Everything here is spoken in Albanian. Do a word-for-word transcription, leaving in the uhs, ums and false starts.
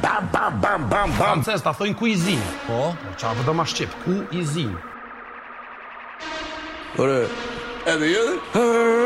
bam, bam, bam, bam, bam. Francez, ta thojnë cuisine. Po? Qa për do ma shqip, cuisine. Ore, edhe jedhe?